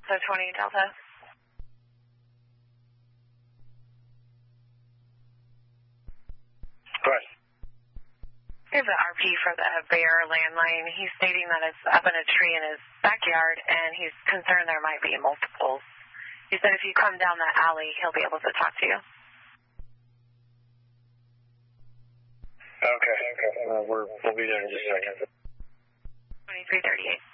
So 20 Delta. Go ahead. Here's an RP for the Bear landline. He's stating that it's up in a tree in his backyard, and he's concerned there might be multiples. He said if you come down that alley, he'll be able to talk to you. Okay. We'll be there in just a second. 2338.